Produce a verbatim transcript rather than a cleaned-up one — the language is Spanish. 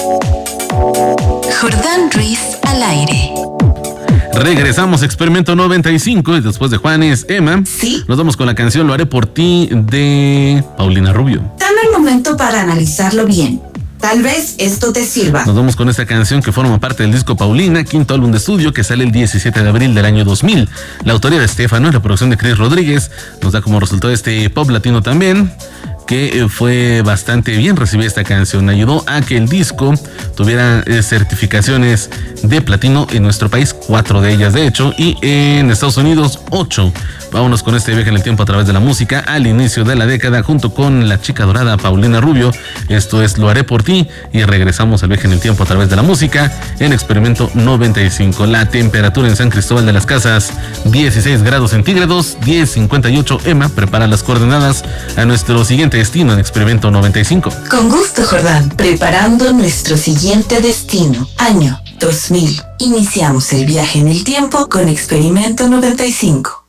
Jordán Ruiz al aire. Regresamos a Experimento noventa y cinco y después de Juanes, Emma, ¿Sí? Nos vamos con la canción Lo haré por ti de Paulina Rubio. Dame un momento para analizarlo bien. Tal vez esto te sirva. Nos vamos con esta canción que forma parte del disco Paulina, quinto álbum de estudio que sale el diecisiete de abril del año dos mil. La autoría de Estefano y la producción de Chris Rodríguez nos da como resultado este pop latino también, que fue bastante bien recibida esta canción. Ayudó a que el disco tuviera eh, certificaciones de platino en nuestro país, cuatro de ellas de hecho, y en Estados Unidos, ocho. Vámonos con este viaje en el tiempo a través de la música al inicio de la década junto con la chica dorada Paulina Rubio. Esto es Lo haré por ti y regresamos al viaje en el tiempo a través de la música en Experimento noventa y cinco. La temperatura en San Cristóbal de las Casas, dieciséis grados centígrados, diez cincuenta y ocho. Emma prepara las coordenadas a nuestro siguiente destino en Experimento noventa y cinco. Con gusto, Jordán. Preparando nuestro siguiente destino. Año dos mil. Iniciamos el viaje en el tiempo con Experimento noventa y cinco.